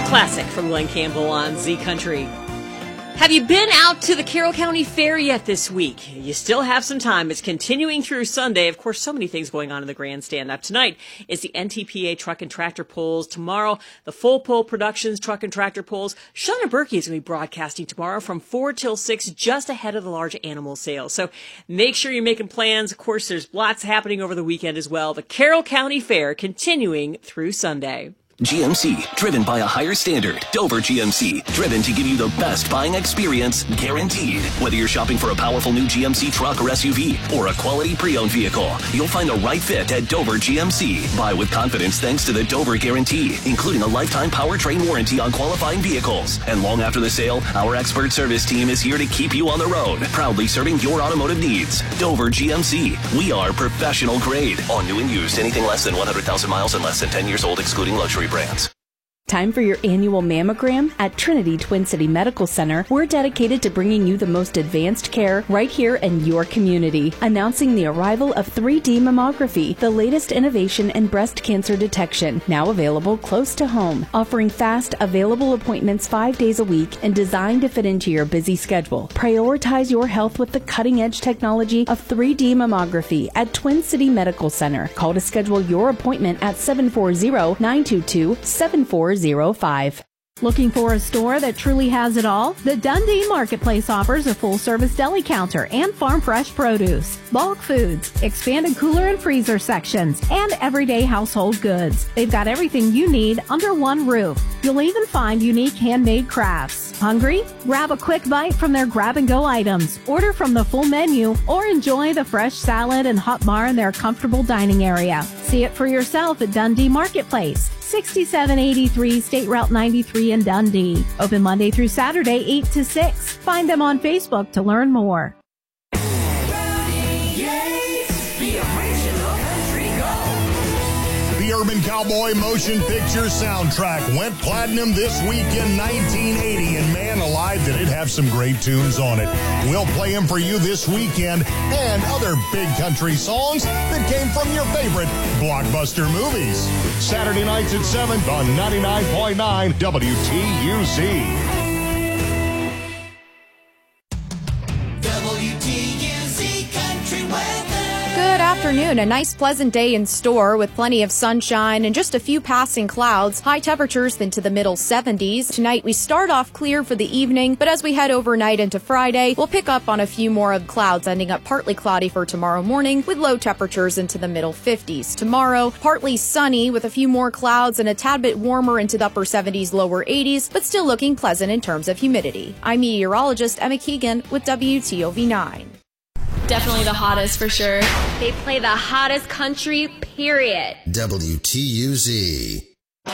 Classic from Glenn Campbell on Z Country. Have you been out to the Carroll County Fair yet this week? You still have some time. It's continuing through Sunday. Of course, so many things going on in the grandstand. Up tonight is the NTPA Truck and Tractor Pulls. Tomorrow, the Full Pull Productions Truck and Tractor Pulls. Shauna Berkey is going to be broadcasting tomorrow from 4 till 6, just ahead of the large animal sale. So make sure you're making plans. Of course, there's lots happening over the weekend as well. The Carroll County Fair continuing through Sunday. GMC, driven by a higher standard. Dover GMC, driven to give you the best buying experience, guaranteed. Whether you're shopping for a powerful new GMC truck or SUV, or a quality pre-owned vehicle, you'll find the right fit at Dover GMC. Buy with confidence thanks to the Dover Guarantee, including a lifetime powertrain warranty on qualifying vehicles. And long after the sale, our expert service team is here to keep you on the road, proudly serving your automotive needs. Dover GMC, we are professional grade. On new and used, anything less than 100,000 miles and less than 10 years old, excluding luxury brands. Time for your annual mammogram? At Trinity Twin City Medical Center, we're dedicated to bringing you the most advanced care right here in your community. Announcing the arrival of 3D mammography, the latest innovation in breast cancer detection, now available close to home, offering fast, available appointments 5 days a week and designed to fit into your busy schedule. Prioritize your health with the cutting-edge technology of 3D mammography at Twin City Medical Center. Call to schedule your appointment at 740-922-7405. Looking for a store that truly has it all? The Dundee Marketplace offers a full-service deli counter and farm fresh produce, bulk foods, expanded cooler and freezer sections, and everyday household goods. They've got everything you need under one roof. You'll even find unique handmade crafts. Hungry? Grab a quick bite from their grab-and-go items, order from the full menu, or enjoy the fresh salad and hot bar in their comfortable dining area. See it for yourself at Dundee Marketplace, 6783 State Route 93 in Dundee. Open Monday through Saturday, 8 to 6. Find them on Facebook to learn more. The Urban Cowboy motion picture soundtrack went platinum this week in 1980, and man alive, did it have some great tunes on it. We'll play them for you this weekend, and other big country songs that came from your favorite blockbuster movies. Saturday nights at 7 on 99.9 WTUZ. Good afternoon. A nice pleasant day in store with plenty of sunshine and just a few passing clouds. High temperatures into the middle 70s. Tonight we start off clear for the evening, but as we head overnight into Friday, we'll pick up on a few more of clouds, ending up partly cloudy for tomorrow morning with low temperatures into the middle 50s. Tomorrow, partly sunny with a few more clouds and a tad bit warmer into the upper 70s, lower 80s, but still looking pleasant in terms of humidity. I'm meteorologist Emma Keegan with WTOV9. Definitely the hottest for sure. They play the hottest country, period. WTUZ.